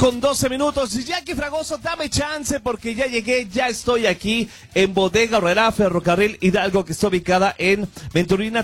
8:12. Jackie Fragoso, dame chance porque ya llegué, ya estoy aquí en Bodega Aurrerá, Ferrocarril Hidalgo, que está ubicada en Venturina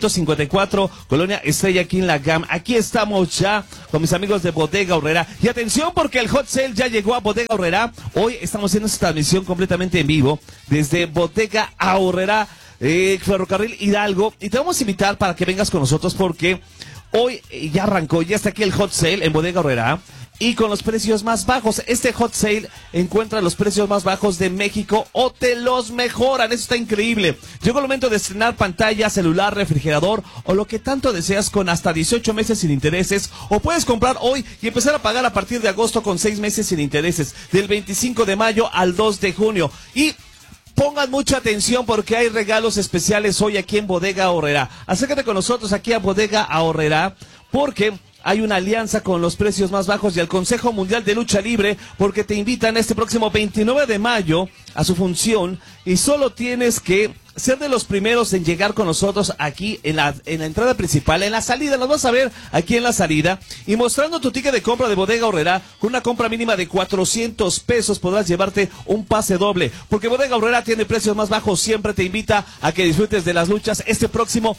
354, Colonia Estrella, aquí en la GAM. Aquí estamos ya con mis amigos de Bodega Aurrerá. Y atención porque el hot sale ya llegó a Bodega Aurrerá. Hoy estamos haciendo esta transmisión completamente en vivo desde Bodega Aurrerá, Ferrocarril Hidalgo. Y te vamos a invitar para que vengas con nosotros porque hoy ya arrancó, ya está aquí el hot sale en Bodega Aurrerá. Y con los precios más bajos. Este hot sale encuentra los precios más bajos de México o te los mejoran. Eso está increíble. Llegó el momento de estrenar pantalla, celular, refrigerador o lo que tanto deseas con hasta 18 meses sin intereses. O puedes comprar hoy y empezar a pagar a partir de agosto con 6 meses sin intereses. Del 25 de mayo al 2 de junio. Y pongan mucha atención porque hay regalos especiales hoy aquí en Bodega Aurrerá. Acércate con nosotros aquí a Bodega Aurrerá porque hay una alianza con los precios más bajos y el Consejo Mundial de Lucha Libre porque te invitan este próximo 29 de mayo a su función y solo tienes que ser de los primeros en llegar con nosotros aquí en la entrada principal, en la salida, nos vas a ver aquí en la salida y mostrando tu ticket de compra de Bodega Aurrerá, con una compra mínima de 400 pesos podrás llevarte un pase doble, porque Bodega Aurrerá tiene precios más bajos, siempre te invita a que disfrutes de las luchas este próximo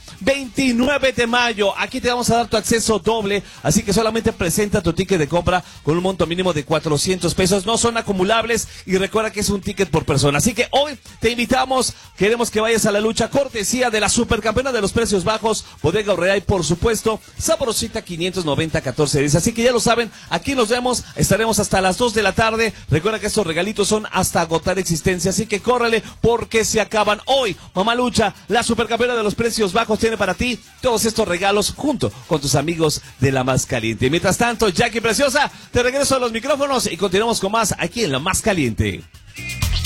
29 de mayo, aquí te vamos a dar tu acceso doble, así que solamente presenta tu ticket de compra con un monto mínimo de 400 pesos, no son acumulables y recuerda que es un ticket por persona, así que hoy te invitamos, queremos que vayas a la lucha, cortesía de la supercampeona de los precios bajos, Bodega Aurrerá y por supuesto, Sabrosita 590-1410. Así que ya lo saben, aquí nos vemos, estaremos hasta las 2 de la tarde. Recuerda que estos regalitos son hasta agotar existencia, así que córrele porque se acaban hoy. Mamá Lucha, la supercampeona de los precios bajos, tiene para ti todos estos regalos junto con tus amigos de La Más Caliente. Mientras tanto, Jackie Preciosa, te regreso a los micrófonos y continuamos con más aquí en La Más Caliente.